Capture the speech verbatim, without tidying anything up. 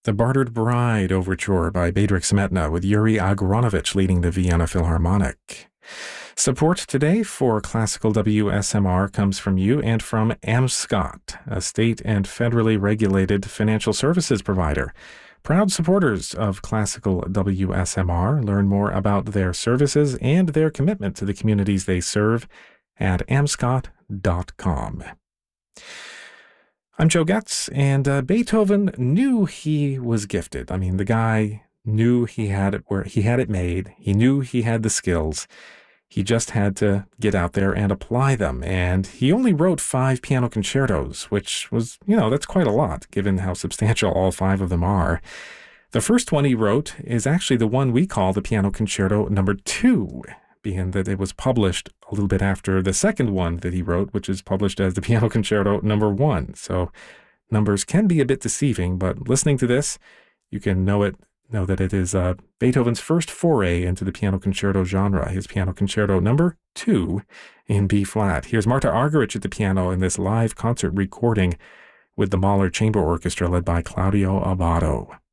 The Bartered Bride Overture by Bedřich Smetana with Yuri Agronovich leading the Vienna Philharmonic. Support today for Classical W S M R comes from you and from AmScot, a state and federally regulated financial services provider. Proud supporters of Classical W S M R. Learn more about their services and their commitment to the communities they serve at amscot dot com. I'm Joe Getz, and uh, Beethoven knew he was gifted. I mean, the guy knew he had it where he had it made. He knew he had the skills. He just had to get out there and apply them. And he only wrote five piano concertos, which was, you know, that's quite a lot, given how substantial all five of them are. The first one he wrote is actually the one we call the Piano Concerto Number Two, being that it was published a little bit after the second one that he wrote, which is published as the Piano Concerto Number One. So numbers can be a bit deceiving, but listening to this, you can know it, know that it is uh, Beethoven's first foray into the piano concerto genre, his Piano Concerto Number Two in B flat. Here's Marta Argerich at the piano in this live concert recording with the Mahler Chamber Orchestra led by Claudio Abbado.